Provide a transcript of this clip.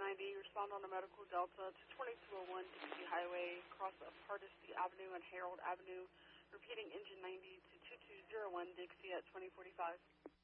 90, respond on a medical Delta to 2201 Dixie Highway, cross of Hardesty Avenue and Harold Avenue, repeating engine 90 to 2201 Dixie at 2045.